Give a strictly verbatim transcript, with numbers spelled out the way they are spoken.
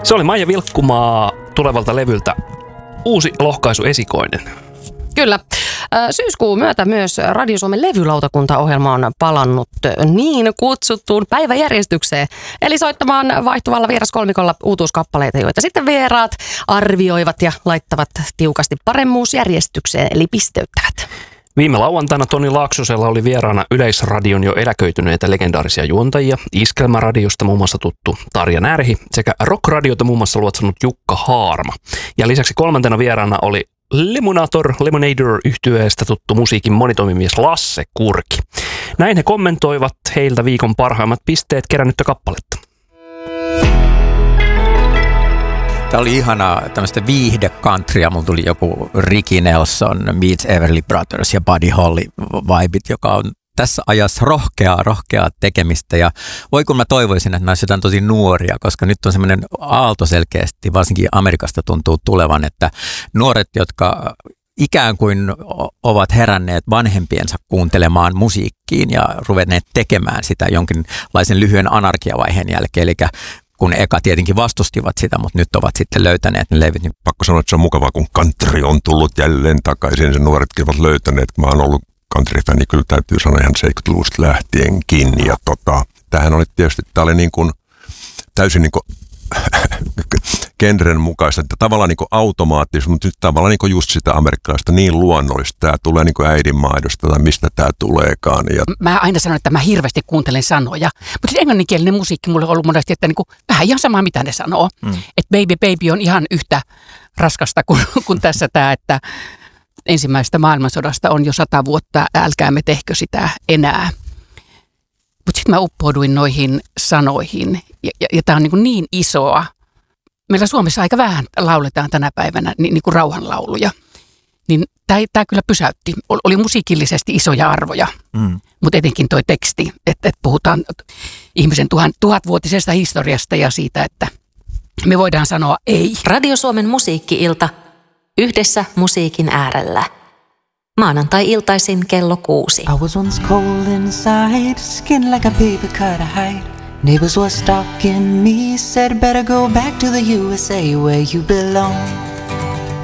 Se oli Maija Vilkkumaa tulevalta levyltä uusi lohkaisu esikoinen. Kyllä. Syyskuun myötä myös Radio Suomen levylautakuntaohjelma on palannut niin kutsuttuun päiväjärjestykseen. Eli soittamaan vaihtuvalla vieraskolmikolla uutuuskappaleita, joita sitten vieraat arvioivat ja laittavat tiukasti paremmuusjärjestykseen, eli pisteyttävät. Viime lauantaina Toni Laaksosella oli vieraana Yleisradion jo eläköityneitä legendaarisia juontajia. Iskelmäradiosta muun muassa tuttu Tarja Närhi sekä Rockradiota muun muassa luotsannut Jukka Haarma. Ja lisäksi kolmantena vieraana oli Lemonator, Lemonator -yhtyeestä tuttu musiikin monitoimimies Lasse Kurki. Näin he kommentoivat heiltä viikon parhaimmat pisteet kerännyttä kappaletta. Tämä oli ihanaa tämmöistä viihde-countrya. Mulla tuli joku Ricky Nelson, Meets Everly Brothers ja Buddy Holly vibit, joka on tässä ajassa rohkeaa, rohkeaa tekemistä. Ja voi kun mä toivoisin, että nämä olisivat jotain tosi nuoria, koska nyt on semmoinen aalto selkeästi, varsinkin Amerikasta tuntuu tulevan, että nuoret, jotka ikään kuin ovat heränneet vanhempiensa kuuntelemaan musiikkiin ja ruvenneet tekemään sitä jonkinlaisen lyhyen anarkiavaiheen jälkeen, eli kun eka tietenkin vastustivat sitä, mutta nyt ovat sitten löytäneet ne levyt. Pakko sanoa, että se on mukavaa, kun country on tullut jälleen takaisin. Se nuoretkin ovat löytäneet, kun mä oon ollut country-fani, kyllä täytyy sanoa ihan seitsemänkymmentäluvusta lähtienkin. Ja tota, tämähän oli tietysti, tämä oli niin kuin täysin niin kuin genren mukaista, että tavallaan niin kuin automaattisesti, mutta nyt tavallaan niin kuin just sitä amerikkalaista niin luonnollista. Tämä tulee niin kuin äidinmaidosta tai mistä tämä tuleekaan. Ja mä aina sanon, että mä hirveästi kuuntelen sanoja, mutta englanninkielinen musiikki mulle on ollut monesti, että niin kuin, vähän ihan sama mitä ne sanoo. Mm. Että baby baby on ihan yhtä raskasta kuin, kuin tässä tämä, että ensimmäisestä maailmansodasta on jo sata vuotta, älkäämme tehkö sitä enää. Mutta sitten mä uppouduin noihin sanoihin, ja, ja, ja tämä on niin, niin isoa. Meillä Suomessa aika vähän lauletaan tänä päivänä niin, niin kuin rauhanlauluja. Niin tämä kyllä pysäytti. Oli musiikillisesti isoja arvoja, mm. mutta etenkin toi teksti, että et puhutaan ihmisen tuhan, tuhatvuotisesta historiasta ja siitä, että me voidaan sanoa ei. Radio Suomen musiikki-ilta yhdessä musiikin äärellä. Maanantai-iltaisin kello kuusi. I was once cold inside, skin like a paper cut hide. Neighbors were stalking me, said better go back to the U S A where you belong.